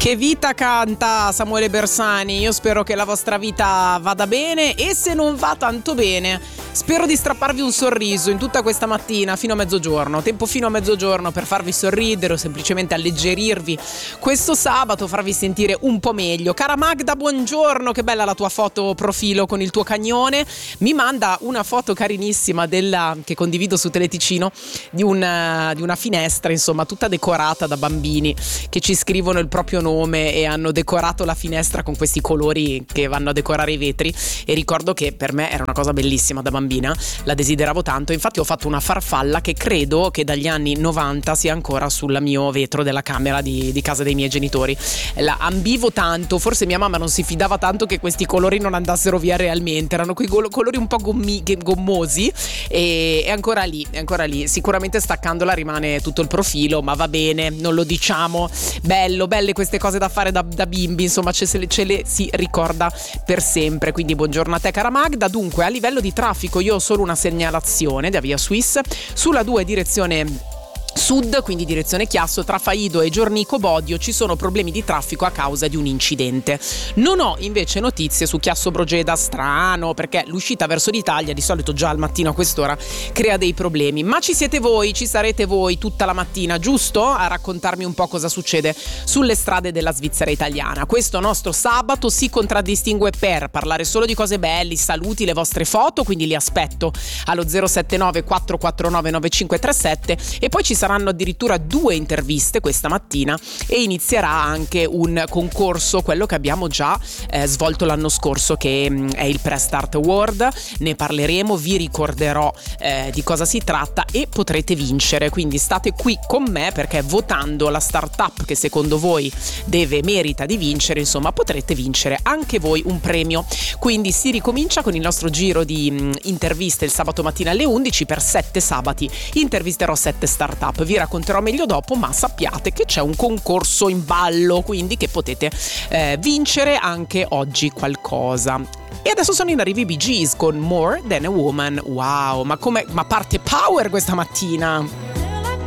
Che vita canta Samuele Bersani. Io spero che la vostra vita vada bene, e se non va tanto bene, spero di strapparvi un sorriso in tutta questa mattina fino a mezzogiorno. Tempo fino a mezzogiorno per farvi sorridere o semplicemente alleggerirvi questo sabato, farvi sentire un po' meglio. Cara Magda, buongiorno, che bella la tua foto profilo con il tuo cagnone. Mi manda una foto carinissima che condivido su Teleticino di una finestra, insomma, tutta decorata da bambini che ci scrivono il proprio nome e hanno decorato la finestra con questi colori che vanno a decorare i vetri, e ricordo che per me era una cosa bellissima da bambina, la desideravo tanto. Infatti ho fatto una farfalla che credo che dagli anni 90 sia ancora sul mio vetro della camera di casa dei miei genitori. La ambivo tanto, forse mia mamma non si fidava tanto che questi colori non andassero via realmente, erano quei colori un po' gommosi, e è ancora lì. Sicuramente staccandola rimane tutto il profilo, ma va bene, non lo diciamo. Belle queste cose da fare da bimbi, insomma, ce le si ricorda per sempre. Quindi buongiorno a te, cara Magda. Dunque, a livello di traffico io ho solo una segnalazione da via Swiss sulla 2 direzione sud, quindi direzione Chiasso, tra Faido e Giornico Bodio ci sono problemi di traffico a causa di un incidente. Non ho invece notizie su Chiasso Brogeda, strano, perché l'uscita verso l'Italia di solito già al mattino a quest'ora crea dei problemi. Ma ci siete voi, ci sarete voi tutta la mattina, giusto? A raccontarmi un po' cosa succede sulle strade della Svizzera italiana. Questo nostro sabato si contraddistingue per parlare solo di cose belle, saluti, le vostre foto, quindi li aspetto allo 079 449 9537, e poi ci saranno addirittura 2 interviste questa mattina, e inizierà anche un concorso, quello che abbiamo già svolto l'anno scorso, che è il Prestart Award. Ne parleremo, vi ricorderò di cosa si tratta e potrete vincere, quindi state qui con me, perché votando la startup che secondo voi merita di vincere, insomma, potrete vincere anche voi un premio. Quindi si ricomincia con il nostro giro di interviste il sabato mattina alle 11. Per 7 sabati intervisterò 7 startup. Vi racconterò meglio dopo, ma sappiate che c'è un concorso in ballo, quindi che potete vincere anche oggi qualcosa. E adesso sono in arrivo i Bee Gees con More Than a Woman. Wow, ma parte power questa mattina!